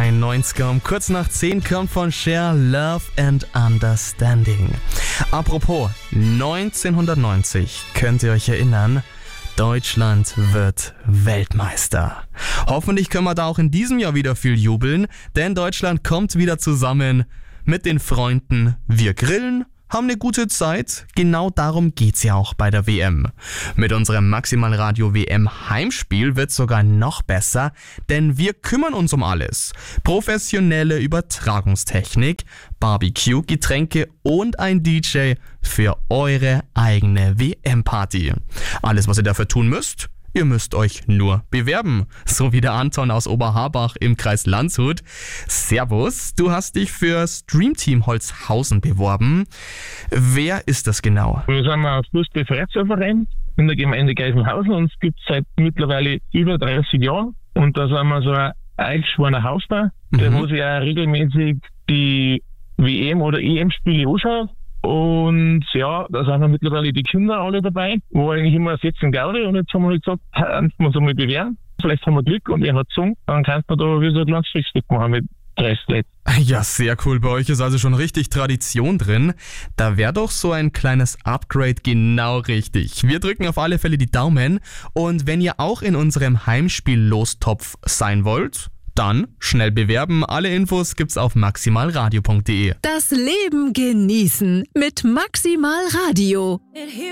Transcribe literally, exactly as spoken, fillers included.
Ein neunziger um kurz nach zehn kommt von Cher, Love and Understanding. Apropos, neunzehnhundertneunzig, könnt ihr euch erinnern? Deutschland wird Weltmeister. Hoffentlich können wir da auch in diesem Jahr wieder viel jubeln, denn Deutschland kommt wieder zusammen mit den Freunden. Wir grillen, haben eine gute Zeit. Genau darum geht's ja auch bei der W M. Mit unserem Maximal Radio W M Heimspiel wird's sogar noch besser, denn wir kümmern uns um alles. Professionelle Übertragungstechnik, Barbecue, Getränke und ein D J für eure eigene W M-Party. Alles, was ihr dafür tun müsst: ihr müsst euch nur bewerben. So wie der Anton aus Oberharbach im Kreis Landshut. Servus, du hast dich für Streamteam Holzhausen beworben. Wer ist das genau? Wir sind ein Fußball-Vereinsverein in der Gemeinde Geisenhausen und es gibt seit mittlerweile über dreißig Jahren. Und da sind wir so ein eingeschworener Hausbau, der Mhm. wo sich auch regelmäßig die W M- oder E M-Spiele anschaut. Und ja, da sind wir mittlerweile die Kinder alle dabei, wo eigentlich immer sitzen Gaudi, und jetzt haben wir halt gesagt, können wir uns einmal bewähren. Vielleicht haben wir Glück und er hat gesungen, dann kannst du da wie so ein kleines Frühstück machen mit dreißig Leuten. Ja, sehr cool. Bei euch ist also schon richtig Tradition drin. Da wäre doch so ein kleines Upgrade genau richtig. Wir drücken auf alle Fälle die Daumen. Und wenn ihr auch in unserem Heimspiel-Lostopf sein wollt, dann schnell bewerben. Alle Infos gibt's auf maximalradio punkt de. Das Leben genießen mit Maximal Radio.